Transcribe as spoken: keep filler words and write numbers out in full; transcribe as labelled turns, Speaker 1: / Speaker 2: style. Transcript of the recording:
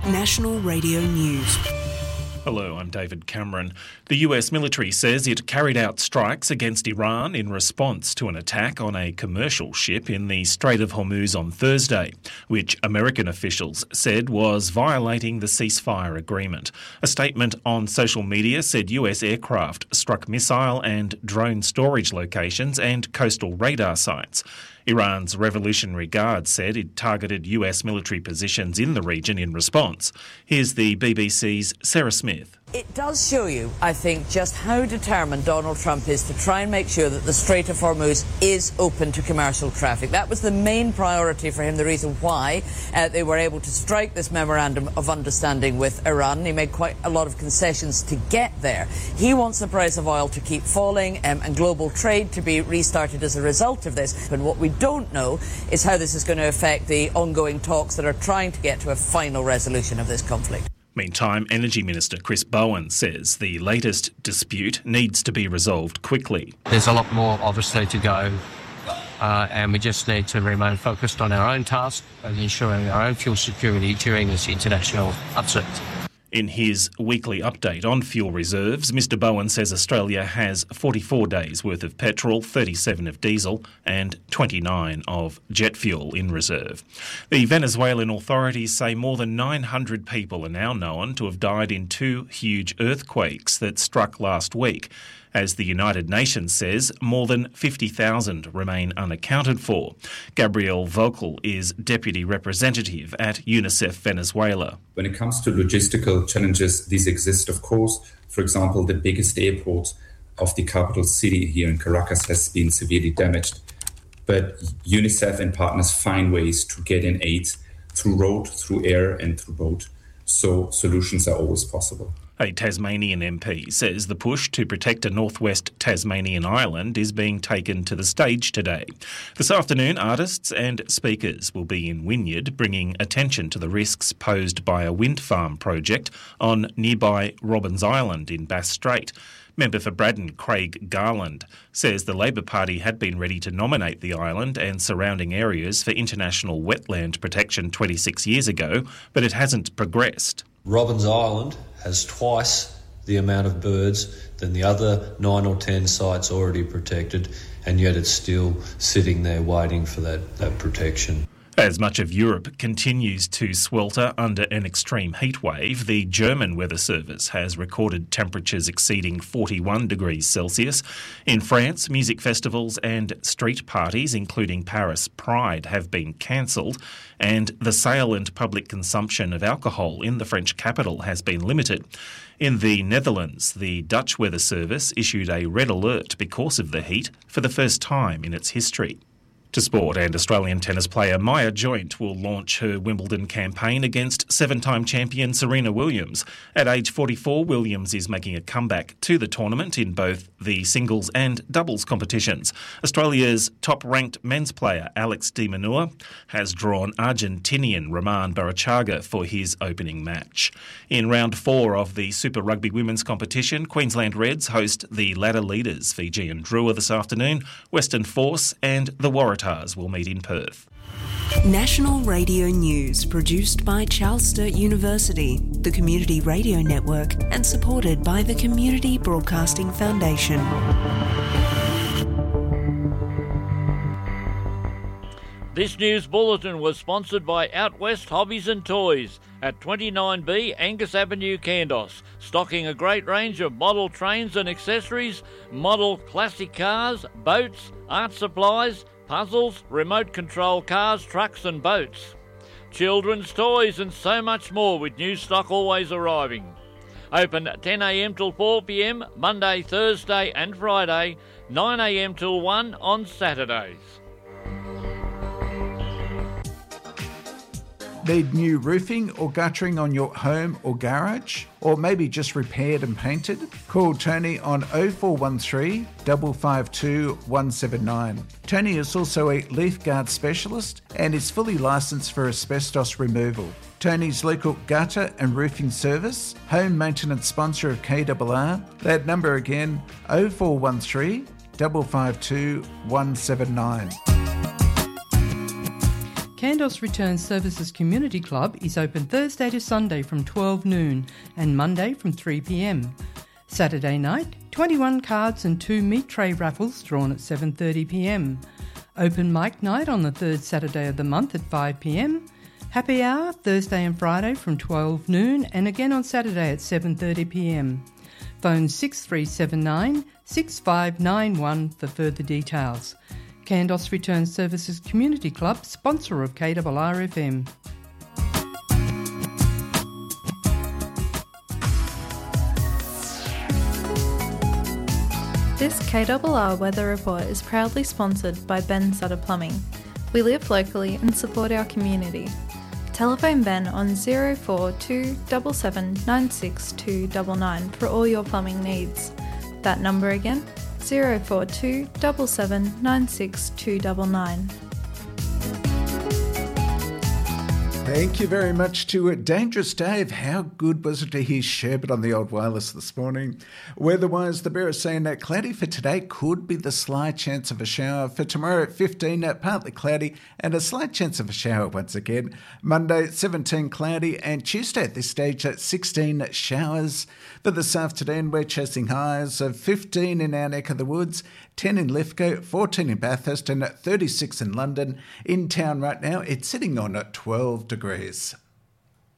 Speaker 1: National Radio News.
Speaker 2: Hello, I'm David Cameron. The U S military says it carried out strikes against Iran in response to an attack on a commercial ship in the Strait of Hormuz on Thursday, which American officials said was violating the ceasefire agreement. A statement on social media said U S aircraft struck missile and drone storage locations and coastal radar sites. Iran's Revolutionary Guard said it targeted U S military positions in the region in response. Here's the B B C's Sarah Smith.
Speaker 3: It does show you, I think, just how determined Donald Trump is to try and make sure that the Strait of Hormuz is open to commercial traffic. That was the main priority for him, the reason why uh, they were able to strike this memorandum of understanding with Iran. He made quite a lot of concessions to get there. He wants the price of oil to keep falling um, and global trade to be restarted as a result of this. But what we don't know is how this is going to affect the ongoing talks that are trying to get to a final resolution of this conflict.
Speaker 2: Meantime, Energy Minister Chris Bowen says the latest dispute needs to be resolved quickly.
Speaker 4: There's a lot more, obviously, to go, uh, and we just need to remain focused on our own task and ensuring our own fuel security during this international uncertainty.
Speaker 2: In his weekly update on fuel reserves, Mr Bowen says Australia has forty-four days worth of petrol, thirty-seven of diesel and twenty-nine of jet fuel in reserve. The Venezuelan authorities say more than nine hundred people are now known to have died in two huge earthquakes that struck last week. As the United Nations says, more than fifty thousand remain unaccounted for. Gabriel Vocal is Deputy Representative at UNICEF Venezuela.
Speaker 5: When it comes to logistical challenges, these exist, of course. For example, the biggest airport of the capital city here in Caracas has been severely damaged. But UNICEF and partners find ways to get in aid through road, through air and through boat. So solutions are always possible.
Speaker 2: A Tasmanian M P says the push to protect a northwest Tasmanian island is being taken to the stage today. This afternoon, artists and speakers will be in Wynyard, bringing attention to the risks posed by a wind farm project on nearby Robbins Island in Bass Strait. Member for Braddon, Craig Garland, says the Labor Party had been ready to nominate the island and surrounding areas for international wetland protection twenty-six years ago, but it hasn't progressed.
Speaker 6: Robbins Island has twice the amount of birds than the other nine or ten sites already protected, and yet it's still sitting there waiting for that, that protection.
Speaker 2: As much of Europe continues to swelter under an extreme heat wave, the German Weather Service has recorded temperatures exceeding forty-one degrees Celsius. In France, music festivals and street parties, including Paris Pride, have been cancelled, and the sale and public consumption of alcohol in the French capital has been limited. In the Netherlands, the Dutch Weather Service issued a red alert because of the heat for the first time in its history. To sport, and Australian tennis player Maya Joint will launch her Wimbledon campaign against seven-time champion Serena Williams. At age forty-four, Williams is making a comeback to the tournament in both the singles and doubles competitions. Australia's top-ranked men's player Alex de Minaur has drawn Argentinian Roman Barachaga for his opening match. In round four of the Super Rugby women's competition, Queensland Reds host the ladder leaders Fijian Drua this afternoon. Western Force and the Waratahs will meet in Perth.
Speaker 1: National Radio News, produced by Charles Sturt University, the Community Radio Network, and supported by the Community Broadcasting Foundation.
Speaker 7: This news bulletin was sponsored by Out West Hobbies and Toys at twenty-nine B Angus Avenue, Kandos, stocking a great range of model trains and accessories, model classic cars, boats, art supplies, puzzles, remote control cars, trucks and boats, children's toys and so much more, with new stock always arriving. Open ten a m till four p m Monday, Thursday and Friday, nine a m till one on Saturdays.
Speaker 8: Need new roofing or guttering on your home or garage? Or maybe just repaired and painted? Call Tony on oh four one three, five five two, one seven nine. Tony is also a leaf guard specialist and is fully licensed for asbestos removal. Tony's local gutter and roofing service, home maintenance sponsor of K R R. That number again, oh four one three, five five two, one seven nine.
Speaker 9: Kandos Return Services Community Club is open Thursday to Sunday from twelve noon and Monday from three p m. Saturday night, twenty-one cards and two meat tray raffles drawn at seven thirty p m. Open mic night on the third Saturday of the month at five p m. Happy hour Thursday and Friday from twelve noon and again on Saturday at seven thirty p m. Phone six three seven nine, six five nine one for further details. Kandos Return Services Community Club, sponsor of K R R F M.
Speaker 10: This K R R weather report is proudly sponsored by Ben Sutter Plumbing. We live locally and support our community. Telephone Ben on zero four two seven seven nine six two nine nine for all your plumbing needs. That number again, zero four two seven seven nine six two nine nine.
Speaker 8: Thank you very much to Dangerous Dave. How good was it to hear Sherbet on the old wireless this morning? Weather-wise, the Bureau saying that cloudy for today, could be the slight chance of a shower. For tomorrow at fifteen, partly cloudy and a slight chance of a shower once again. Monday, seventeen cloudy, and Tuesday at this stage at sixteen showers. For this afternoon, we're chasing highs of fifteen in our neck of the woods, ten in Lithgow, fourteen in Bathurst and thirty-six in London. In town right now, it's sitting on at twelve degrees.